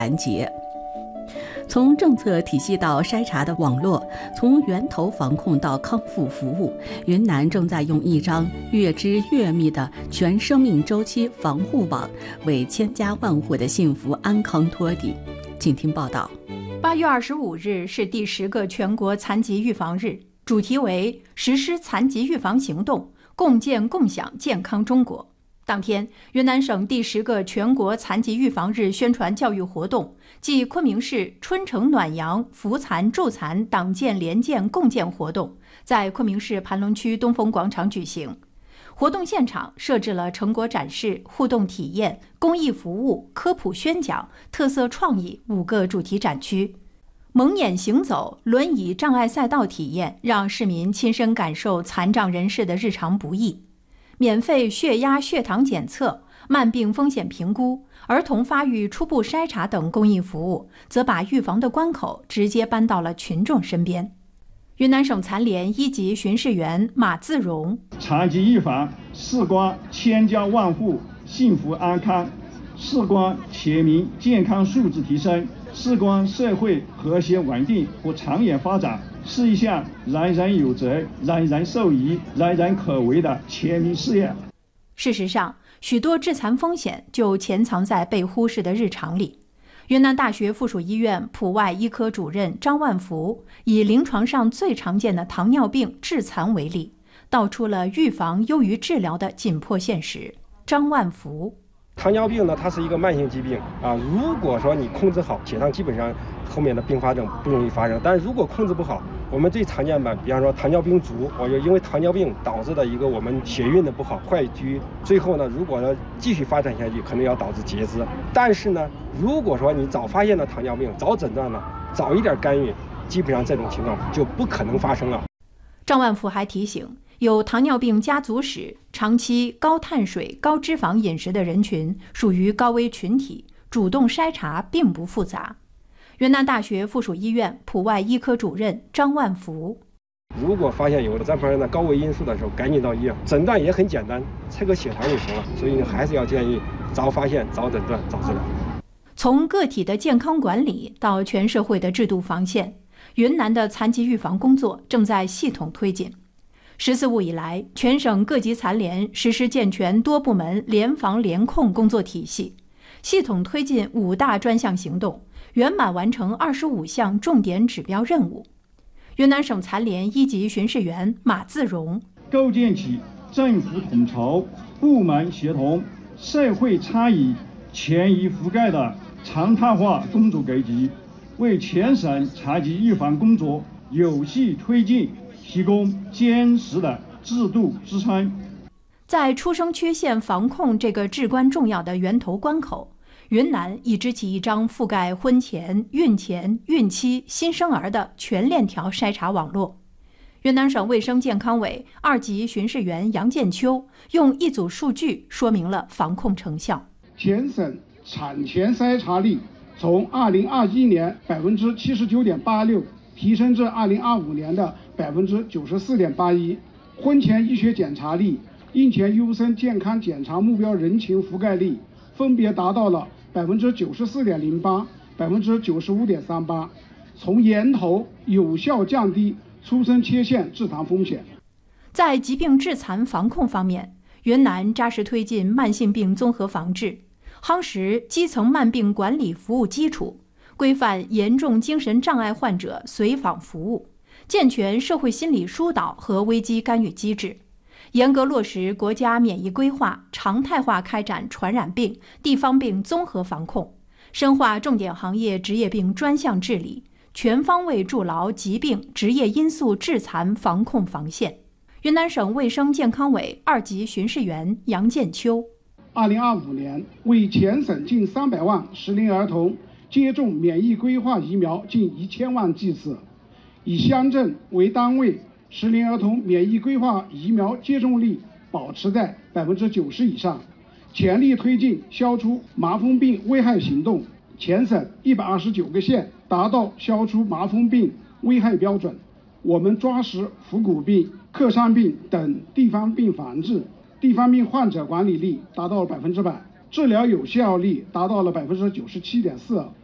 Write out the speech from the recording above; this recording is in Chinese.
拦截。从政策体系到筛查的网络，从源头防控到康复服务，云南正在用一张越织越密的全生命周期防护网，为千家万户的幸福安康托底。请听报道。 8月25日是第10个全国残疾预防日，主题为实施残疾预防行动，共建共享健康中国。当天，云南省第10个全国残疾预防日宣传教育活动暨昆明市春城暖阳扶残助残党建联建共建活动在昆明市盘龙区东风广场举行。活动现场设置了成果展示、互动体验、公益服务、科普宣讲、特色创意5个主题展区。蒙眼行走、轮椅障碍赛道体验，让市民亲身感受残障人士的日常不易。免费血压、血糖检测、慢病风险评估、儿童发育初步筛查等公益服务，则把预防的关口直接搬到了群众身边。云南省残联1级巡视员马自荣： 残疾预防事关千家万户幸福安康，事关全民健康素质提升，事关社会和谐稳定和长远发展，是一项人人有责、人人受益、人人可为的全民事业。 事实上，许多致残风险就潜藏在被忽视的日常里。云南大学附属医院普外医科主任张万福以临床上最常见的糖尿病致残为例，道出了预防优于治疗的紧迫现实。张万福： 糖尿病呢，它是一个慢性疾病啊。如果说你控制好，血糖基本上后面的并发症不容易发生。但是如果控制不好，我们最常见的，比方说糖尿病足，就因为糖尿病导致的一个我们血运的不好、坏疽，最后呢，如果呢继续发展下去，可能要导致截肢。但是呢，如果说你早发现了糖尿病，早诊断了，早一点干预，基本上这种情况就不可能发生了。 张万福还提醒，有糖尿病家族史、长期高碳水、高脂肪饮食的人群属于高危群体，主动筛查并不复杂。云南大学附属医院普外医科主任张万福： 如果发现有这方面的高危因素的时候，赶紧到医院，诊断也很简单，测个血糖就行了。所以还是要建议早发现、早诊断、早治疗。 从个体的健康管理到全社会的制度防线，云南的残疾预防工作正在系统推进。“14五”以来，全省各级残联实施健全多部门联防联控工作体系，系统推进5大专项行动，圆满完成25项重点指标任务。云南省残联1级巡视员马自荣： 构建起政府统筹、部门协同、社会参与、全域覆盖的常态化工作格局，为全省残疾预防工作有序推进提供坚实的制度支撑。 在出生缺陷防控这个至关重要的源头关口，云南已支起一张覆盖婚前、孕前、孕期、新生儿的全链条筛查网络。云南省卫生健康委2级巡视员杨建秋用一组数据说明了防控成效。 全省产前筛查率从2021年79.86%提升至2025年的94.81%，婚前医学检查率、孕前优生健康检查目标人群覆盖率分别达到了94.08%、95.38%，从源头有效降低出生缺陷致残风险。 在疾病致残防控方面，云南扎实推进慢性病综合防治，夯实基层慢病管理服务基础，规范严重精神障碍患者随访服务，健全社会心理疏导和危机干预机制，严格落实国家免疫规划，常态化开展传染病、地方病综合防控，深化重点行业职业病专项治理，全方位筑牢疾病职业因素致残防控防线。云南省卫生健康委2级巡视员杨建秋 ：2025年为全省近300万适龄儿童接种免疫规划疫苗近1000万剂次，以乡镇为单位，适龄儿童免疫规划疫苗接种率保持在90%以上，全力推进消除麻风病危害行动，全省129个县达到消除麻风病危害标准。我们抓实腹股病、克伤病等地方病防治，地方病患者管理率达到了100%，治疗有效率达到了97.4%。